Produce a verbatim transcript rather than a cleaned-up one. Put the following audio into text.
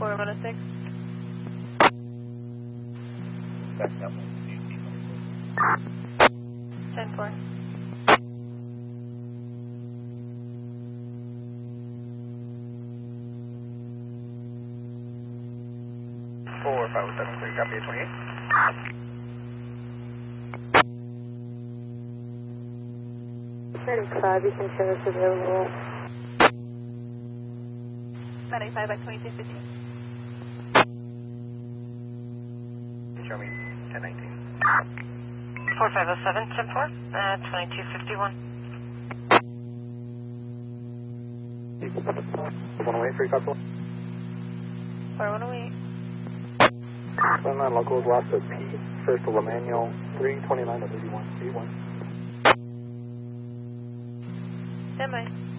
four one oh six. ten four. four five seven three, copy twenty-eight. thirty-five, you can show us available. ninety-five by twenty-two fifty. Show me ten nineteen. four five oh seven, ten four, uh, twenty-two fifty-one. one oh eight, three copy. four one oh eight. seven nine locals lost at P, first of Emmanuel, three twenty-nine to thirty-one, eighty-one. Stand by.